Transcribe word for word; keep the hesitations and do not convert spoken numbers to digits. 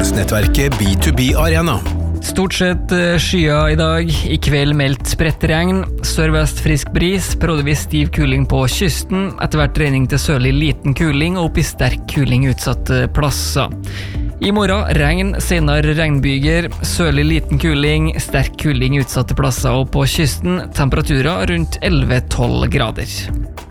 Forretningsnettverket B to B Arena. Stort sett skya i dag, i kveld meldt spredt regn, sørvest frisk bris, periodevis stiv kuling på kysten, etter hvert regning til sørlig liten kuling og opp i sterk kuling utsatte plasser. I morgen regn, senere regnbyger, sørlig liten kuling, sterk kuling utsatte plasser og på kysten, temperaturer rundt elleve til tolv grader.